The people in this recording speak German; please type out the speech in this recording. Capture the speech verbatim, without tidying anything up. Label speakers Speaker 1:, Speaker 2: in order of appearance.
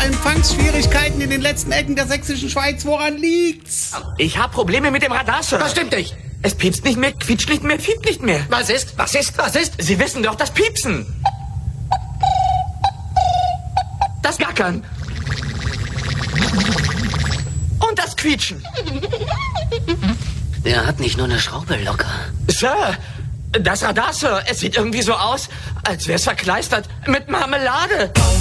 Speaker 1: Empfangsschwierigkeiten in den letzten Ecken der sächsischen Schweiz. Woran liegt's?
Speaker 2: Ich habe Probleme mit dem Radar, Sir.
Speaker 3: Das stimmt nicht.
Speaker 2: Es piepst nicht mehr, quietscht nicht mehr, fiebt nicht mehr.
Speaker 3: Was ist? Was ist? Was ist?
Speaker 2: Sie wissen doch, das Piepsen. Das Gackern. Und das Quietschen.
Speaker 4: Der hat nicht nur eine Schraube locker.
Speaker 2: Sir, das Radar, Sir, es sieht irgendwie so aus, als wär's verkleistert mit Marmelade.